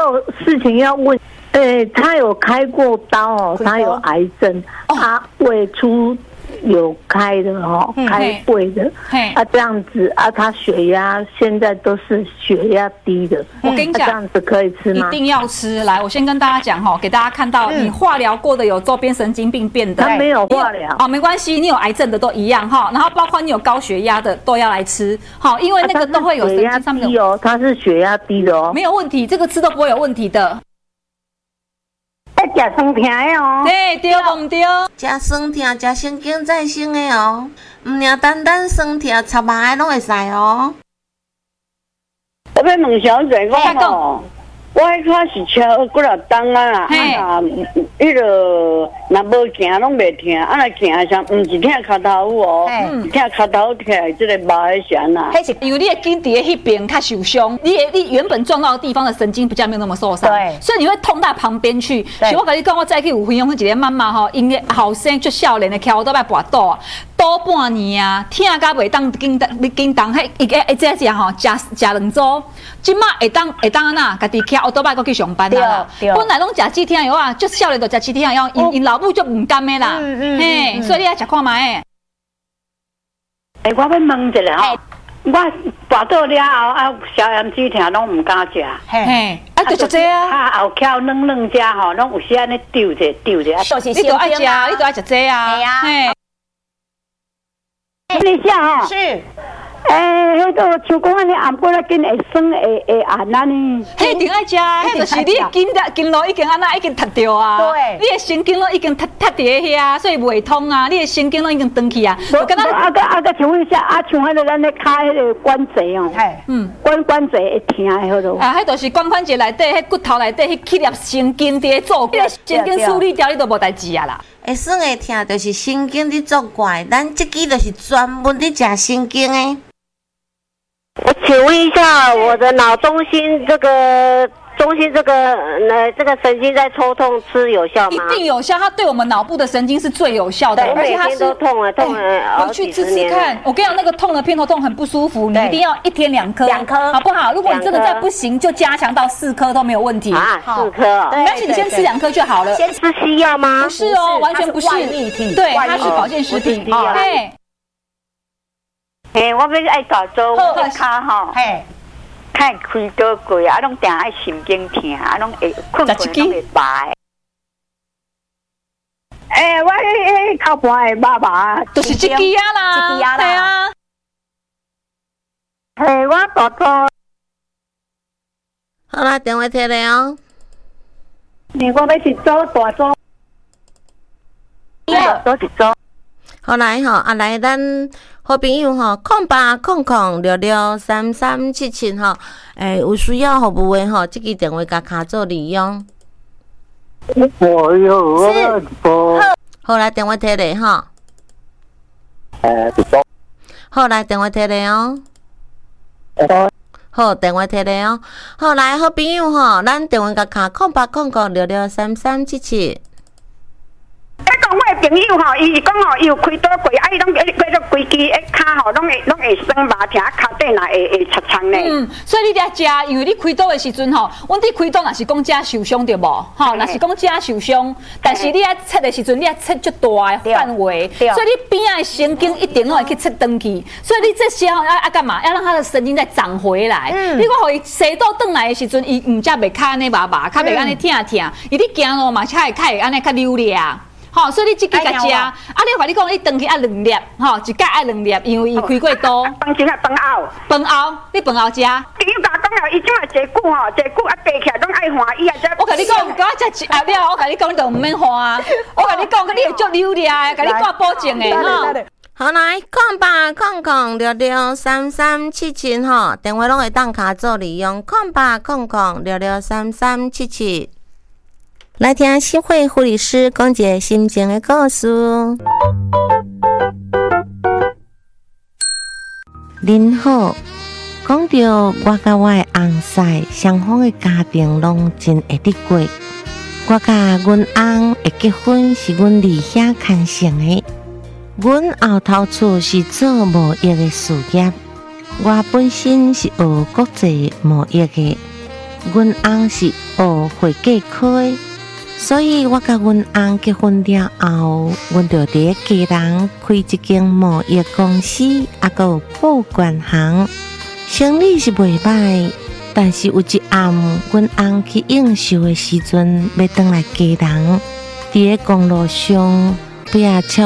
有事情要问。他有开过刀哦，他有癌症，他胃出有开的哦，开胃的，这样子啊，他血压现在都是血压低的。 我跟你讲， 这样子可以吃吗？ 一定要吃。来，我先跟大家讲哈，给大家看到你化疗过的有周边神经病变的， 他没有化疗哦，没关系，你有癌症的都一样哈，然后包括你有高血压的都要来吃，好，因为那个都会有神经上面的。他是血压低的哦， 没有问题，这个吃都不会有问题的。 食酸甜的哦， 对，对不对？ 食酸甜，食神经再生的哦，唔领单单酸甜，插麻的拢会使哦。 我要问小姐讲哦，我迄卡是车几啊档啊啦，迄个若无行拢袂疼，啊若行像唔是疼脚头哦，疼脚头起来这个麻的啥呐？ 因为你的筋伫迄边较受伤，你原本撞到的地方的神经比较没有那么受伤，对，所以你会痛到旁边去。所以我跟你讲，我再去5分钟，一个妈妈吼，因为后生就少年的翘倒摆跋倒，倒半年啊，疼甲袂当紧当，迄一个这只吼，食2周，即马会当安那，家己骑奥多摆去上班啦。本来拢食止疼药啊，就少年就食止疼药，因老母就唔甘的啦，嘿，所以你要食看卖。 我要问一下吼，我跋倒了后啊，消炎止疼拢唔敢食， 嘿，就这啊， 后翘软只吼，拢有时安尼丢者， 你都爱食，你都爱食这啊，嘿。 问一下哈， 是， 迄个像讲安尼暗晡仔紧会酸会暗安尼， 迄一定爱食，迄就是你的筋络已经安那已经塌掉啊，对，你的神经络已经塌伫遐，所以袂通啊，你的神经络已经断去啊。 我跟个请问一下，像迄个咱咧卡迄个关节哦，关节会疼的迄种。 迄就是关关节内底，迄骨头内底，迄起粒神经伫做怪，神经处理掉，你都无代志啊啦。 会酸会疼，就是神经伫作怪，咱这支就是专门伫食神经的。 我请问一下，我的脑中心这个神经在抽痛吃有效吗？ 一定有效，它对我们脑部的神经是最有效的， 而且它是痛了回去吃吃看。我跟你讲，那个痛的偏头痛很不舒服，你一定要1天2颗，好不好？如果你真的再不行，就加强到4颗都没有问题。 啊，4颗， 没关系，你先吃2颗就好了。 先吃西药吗？ 不是哦，完全不是，对，它是保健食品。 我要爱大做我骹吼，开开刀过啊，拢定爱神经疼，啊，拢会困拢会麻。我迄脚盘会麻， 就是这支啊啦，对啊。 我大做。 好啦，电话摕来哦。 我要是做大做，做一做。 好来吼，来咱好朋友吼，0800663377吼，有需要服务的吼，这支电话甲卡做利用。好来，电话摕来吼。好来，电话摕来哦。好，电话摕来哦。好来，好朋友吼，咱电话甲卡0800663377。 我的朋友吼，伊是讲吼，伊有开刀过，伊拢过做规支骹吼，拢会酸麻疼，骹底若会擦伤呢。 所以你得食，因为你开刀的时阵吼，阮伫开刀若是讲遮受伤对无？吼，若是讲遮受伤，但是你爱切的时阵，你爱切足大的范围，所以你边仔的神经一定拢会去切断去。所以你这些吼要干嘛？要让他的神经再长回来。你讲互伊洗倒转来的时阵，伊唔则袂骹安尼麻麻，骹袂安尼疼，伊你行路嘛，较会安尼较溜咧。吼，所以你即支甲食，啊，你话你讲，你长期爱2粒，吼，一盖爱2粒，因为伊开过刀。 饭前啊，饭后。 饭后，你饭后食。 朋友甲讲啊，伊即马坐久吼，坐久啊，爬起来拢爱欢喜啊， 我甲你讲，甲我食1了，我甲你讲，你就唔免欢啊。我甲你讲，你会足溜咧，甲你挂保证的吼。 好来，0800663377吼，电话拢会当卡做利用，0800663377。来听新会护理师讲一个心情的故事。您好，讲到我甲我的翁婿双方的家庭拢真会得过。我甲阮翁的结婚是阮理想牵成的。阮后头厝是做贸易的事业，我本身是学国际贸易的。 阮翁是学会计科的，所以我甲阮翁结婚了后，阮就伫家人开一间贸易公司，还佫有报关行，生意是袂歹。但是有一暗，阮翁去应酬的时阵，要转来家人，伫公路上，不要